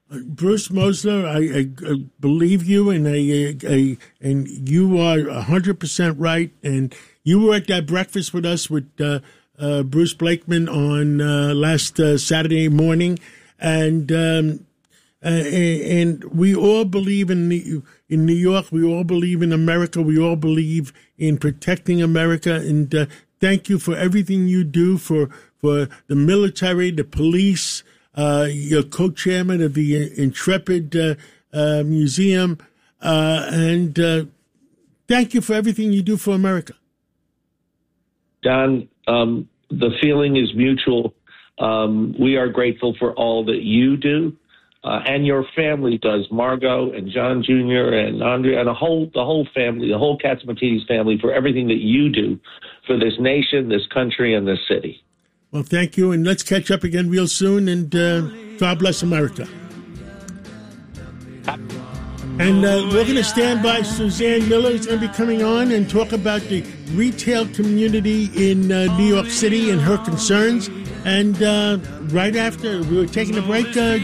Bruce Mosler, I believe you, and you are 100% right. And you were at that breakfast with us with Bruce Blakeman on last Saturday morning, and we all believe in New York. We all believe in America. We all believe in protecting America. And thank you for everything you do for the military, the police. You're co-chairman of the Intrepid Museum, and thank you for everything you do for America. Don, the feeling is mutual. We are grateful for all that you do, and your family does, Margot and John Jr. and Andrea, and the whole family, the whole Catsimatidis family, for everything that you do for this nation, this country, and this city. Well, thank you, and let's catch up again real soon, and God bless America. And we're going to stand by Suzanne Miller, who's going to be coming on and talk about the retail community in New York City and her concerns. And right after, we were taking a break,